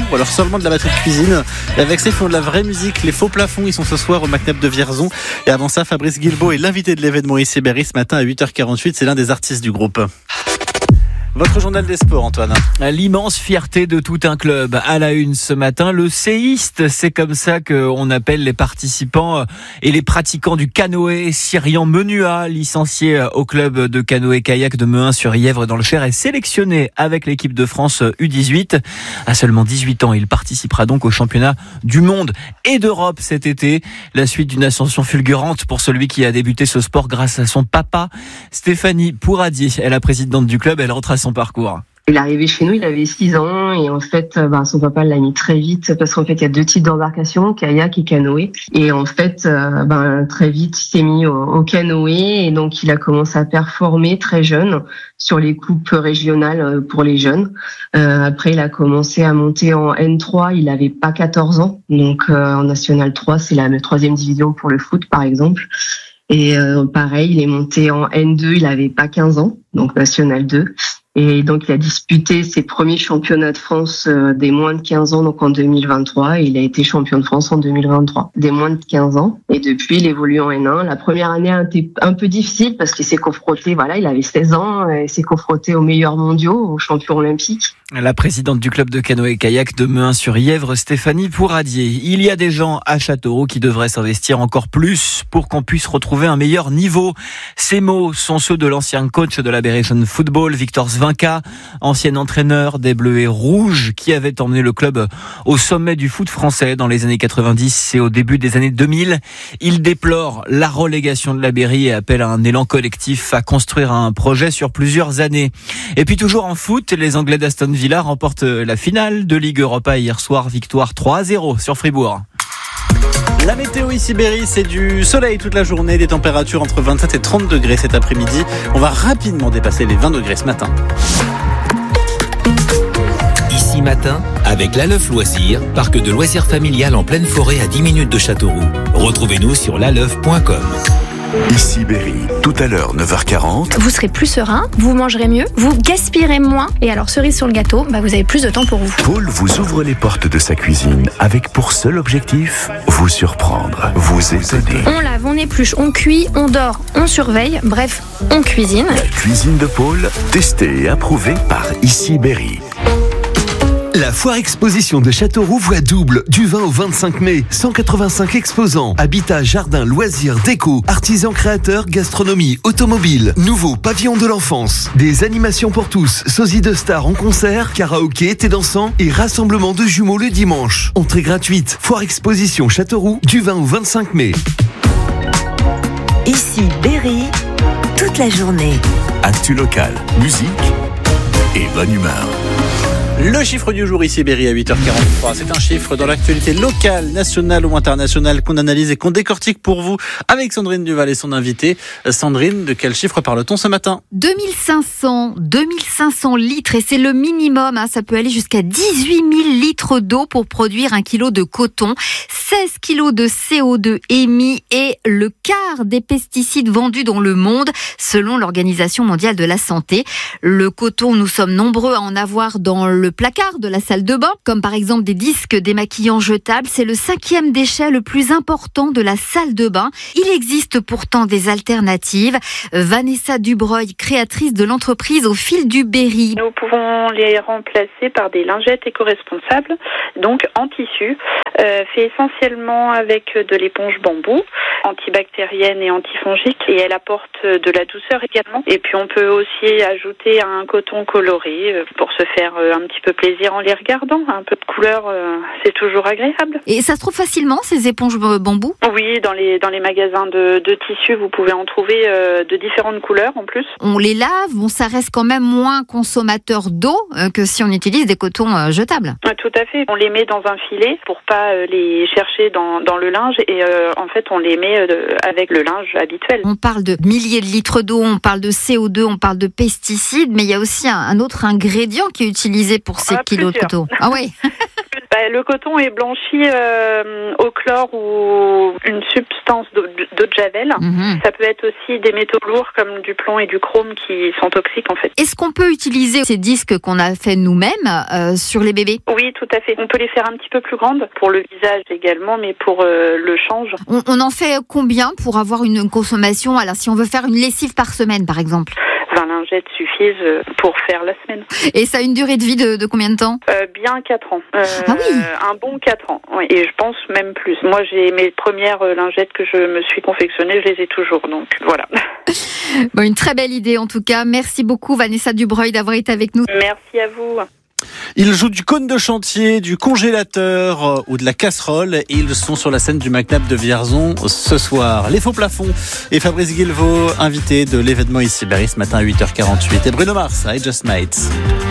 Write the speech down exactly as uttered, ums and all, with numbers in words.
ou alors seulement de la batterie de cuisine. Et avec ça, ils font de la vraie musique. Les Faux Plafonds, ils sont ce soir au MacNap de Vierzon. Et avant ça, Fabrice Guilbault est l'invité de l'événement ici Berry ce matin à huit heures quarante-huit. C'est l'un des artistes du groupe. Votre journal des sports, Antoine. L'immense fierté de tout un club à la une ce matin. Le séiste, c'est comme ça qu'on appelle les participants et les pratiquants du canoë. Cyrian Menua, licencié au club de canoë-kayak de Mehun-sur-Yèvre dans le Cher, est sélectionné avec l'équipe de France U dix-huit. À seulement dix-huit ans, il participera donc au championnat du monde et d'Europe cet été. La suite d'une ascension fulgurante pour celui qui a débuté ce sport grâce à son papa. Stéphanie Pourradier est la présidente du club. Elle retrace son parcours. Il est arrivé chez nous, il avait six ans et en fait, ben, son papa l'a mis très vite parce qu'en fait, il y a deux types d'embarcations, kayak et canoë. Et en fait, ben, très vite, il s'est mis au, au canoë et donc il a commencé à performer très jeune sur les coupes régionales pour les jeunes. Euh, après, il a commencé à monter en N trois, il avait pas quatorze ans. Donc euh, en National trois, c'est la troisième division pour le foot, par exemple. Et euh, pareil, il est monté en N deux, il avait pas quinze ans, donc National deux. Et donc, il a disputé ses premiers championnats de France euh, des moins de quinze ans, donc en deux mille vingt-trois, et il a été champion de France en deux mille vingt-trois, des moins de quinze ans. Et depuis, il évolue en N un. La première année a été un peu difficile parce qu'il s'est confronté, voilà, il avait seize ans, et il s'est confronté aux meilleurs mondiaux, aux champions olympiques. La présidente du club de canoë-kayak de Mehun-sur-Yèvre, Stéphanie Pourradier. Il y a des gens à Châteauroux qui devraient s'investir encore plus pour qu'on puisse retrouver un meilleur niveau. Ces mots sont ceux de l'ancien coach de l'Aberration Football, Victor Svinka, ancien entraîneur des Bleus et Rouges, qui avait emmené le club au sommet du foot français dans les années quatre-vingt-dix et au début des années deux mille. Il déplore la relégation de la Berry et appelle à un élan collectif à construire un projet sur plusieurs années. Et puis toujours en foot, les Anglais d'Aston Villa remportent la finale de Ligue Europa hier soir, victoire trois à zéro sur Fribourg. La météo ici Berry, c'est du soleil toute la journée, des températures entre vingt-sept et trente degrés cet après-midi. On va rapidement dépasser les vingt degrés ce matin. Ici matin, avec l'Aleuf Loisirs, parc de loisirs familial en pleine forêt à dix minutes de Châteauroux. Retrouvez-nous sur l'aleuf point com. Ici Berry, tout à l'heure neuf heures quarante. Vous serez plus serein, vous mangerez mieux, vous gaspillerez moins. Et alors cerise sur le gâteau, bah vous avez plus de temps pour vous. Paul vous ouvre les portes de sa cuisine avec pour seul objectif vous surprendre, vous étonner. On lave, on épluche, on cuit, on dort, on surveille, bref, on cuisine. La cuisine de Paul, testée et approuvée par Ici Berry. La foire exposition de Châteauroux voit double du vingt au vingt-cinq mai. cent quatre-vingt-cinq exposants. Habitat, jardin, loisirs, déco, artisans créateurs, gastronomie, automobile, nouveau pavillon de l'enfance. Des animations pour tous, sosie de stars en concert, karaoké, thé dansant et rassemblement de jumeaux le dimanche. Entrée gratuite. Foire exposition Châteauroux du vingt au vingt-cinq mai. Ici Berry, toute la journée. Actu local, musique et bonne humeur. Le chiffre du jour ici Berry à huit heures quarante-trois. C'est un chiffre dans l'actualité locale, nationale ou internationale qu'on analyse et qu'on décortique pour vous avec Sandrine Duval et son invité. Sandrine, de quel chiffre parle-t-on ce matin ? deux mille cinq cents, deux mille cinq cents litres et c'est le minimum. Hein, ça peut aller jusqu'à dix-huit mille litres d'eau pour produire un kilo de coton, seize kilos de C O deux émis et le quart des pesticides vendus dans le monde selon l'Organisation mondiale de la santé. Le coton, nous sommes nombreux à en avoir dans le placard de la salle de bain, comme par exemple des disques démaquillants jetables. C'est le cinquième déchet le plus important de la salle de bain. Il existe pourtant des alternatives. Vanessa Dubreuil, créatrice de l'entreprise Au Fil du Berry. Nous pouvons les remplacer par des lingettes éco-responsables, donc en tissu, euh, fait essentiellement avec de l'éponge bambou, antibactérienne et antifongique, et elle apporte de la douceur également. Et puis on peut aussi ajouter un coton coloré pour se faire un petit peu plaisir en les regardant. Un peu de couleur, euh, c'est toujours agréable. Et ça se trouve facilement, ces éponges bambou ? Oui, dans les dans les magasins de, de tissus, vous pouvez en trouver euh, de différentes couleurs en plus. On les lave, bon, ça reste quand même moins consommateur d'eau euh, que si on utilise des cotons euh, jetables. Ah, tout à fait. On les met dans un filet pour pas euh, les chercher dans, dans le linge et euh, en fait on les met euh, avec le linge habituel. On parle de milliers de litres d'eau, on parle de C O deux, on parle de pesticides, mais il y a aussi un, un autre ingrédient qui est utilisé pour ces ah, kilos plusieurs. de coton. Ah oui. Bah, le coton est blanchi euh, au chlore ou une substance d'eau, d'eau de javel. Mmh. Ça peut être aussi des métaux lourds comme du plomb et du chrome qui sont toxiques en fait. Est-ce qu'on peut utiliser ces disques qu'on a fait nous-mêmes euh, sur les bébés ? Oui, tout à fait. On peut les faire un petit peu plus grandes pour le visage également, mais pour euh, le change. On, on en fait combien pour avoir une consommation ? Alors si on veut faire une lessive par semaine par exemple ? vingt lingettes suffisent pour faire la semaine. Et ça a une durée de vie de, de combien de temps ? euh, Bien quatre ans. Euh, ah oui. Un bon quatre ans, oui. Et je pense même plus. Moi, j'ai mes premières lingettes que je me suis confectionnées, je les ai toujours, donc voilà. Bon, une très belle idée en tout cas. Merci beaucoup Vanessa Dubreuil d'avoir été avec nous. Merci à vous. Ils jouent du cône de chantier, du congélateur euh, ou de la casserole et ils sont sur la scène du McNab de Vierzon ce soir. Les faux plafonds et Fabrice Guilbault, invité de l'événement ici Berry ce matin à huit heures quarante-huit. Et Bruno Mars, I Just Might.